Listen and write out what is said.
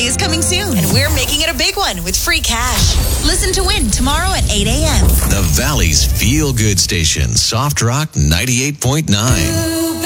is coming soon, and we're making it a big one with free cash. Listen to win tomorrow at 8 a.m. The Valley's feel-good station, Soft Rock 98.9.